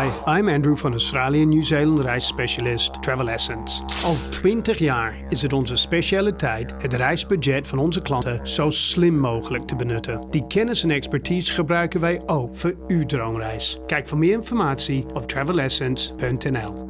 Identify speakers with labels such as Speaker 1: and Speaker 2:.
Speaker 1: I'm Andrew van Australië en Nieuw-Zeeland reisspecialist Travel Essence. Al 20 jaar is het onze specialiteit het reisbudget van onze klanten zo slim mogelijk te benutten. Die kennis en expertise gebruiken wij ook voor uw droomreis. Kijk voor meer informatie op travelessence.nl.